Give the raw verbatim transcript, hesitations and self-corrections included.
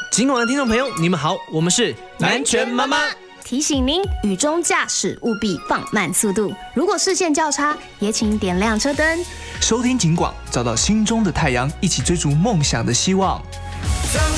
警广的听众朋友，你们好，我们是南拳妈妈。 提醒您，雨中驾驶务必放慢速度。如果视线较差，也请点亮车灯。 收听警广，找到心中的太阳，一起追逐梦想的希望。 掌